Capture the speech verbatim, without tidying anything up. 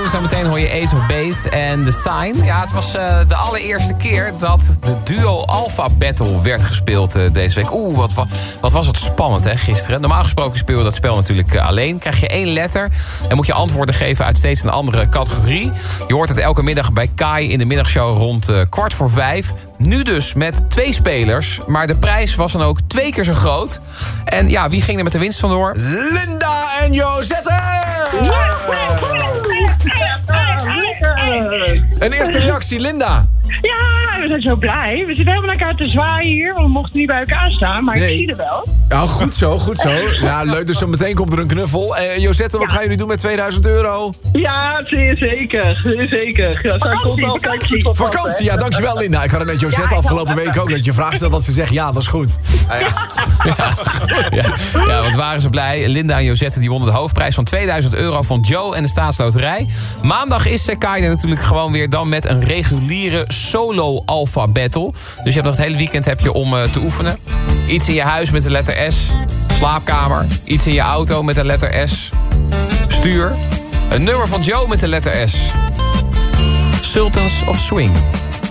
doen. Zometeen hoor je Ace of Base en The Sign. Ja, het was uh, de allereerste keer dat de Duo Alpha Battle werd gespeeld uh, deze week. Oeh, wat, wat was het spannend hè, gisteren. Normaal gesproken speel je dat spel natuurlijk uh, alleen. Krijg je één letter en moet je antwoorden geven uit steeds een andere categorie. Je hoort het elke middag bij Kai in de middagshow rond uh, kwart voor vijf. Nu dus met twee spelers, maar de prijs was dan ook twee keer zo groot. En ja, wie ging er met de winst vandoor? Linda en Josette! Een eerste reactie, Linda. Ja, we zijn zo blij. We zitten helemaal naar elkaar te zwaaien hier, want we mochten niet bij elkaar staan, maar nee. Ik zie er wel. Ja, goed zo, goed zo. Ja, leuk, dus zo meteen komt er een knuffel. Uh, Josette, wat ja. gaan jullie doen met tweeduizend euro? Ja, zeer zeker, zeer zeker. Ja, vakantie, komt vakantie. Vakantie, vakantie, ja, dankjewel Linda. Ik had het met Josette ja, afgelopen week ook, dat je vraag stelt dat ze zegt ja, dat is goed. Uh, ja. Ja. Ja. Ja, wat waren ze blij. Linda en Josette die wonnen de hoofdprijs van tweeduizend euro van Joe en de Staatsloterij. Maandag is Sekai er natuurlijk gewoon weer dan met een reguliere solo alpha battle. Dus je hebt nog het hele weekend heb je om uh, te oefenen. Iets in je huis met de letter S. Slaapkamer. Iets in je auto met de letter S. Stuur. Een nummer van Joe met de letter S. Sultans of Swing.